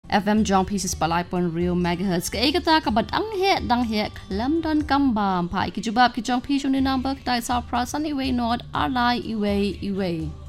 FM jong pieces palai pon real megahertz ke kata ka badang he dang he klam don kambam pai ki jubab ki jong pi shuni number ta sa pra sunny way nod alai iwe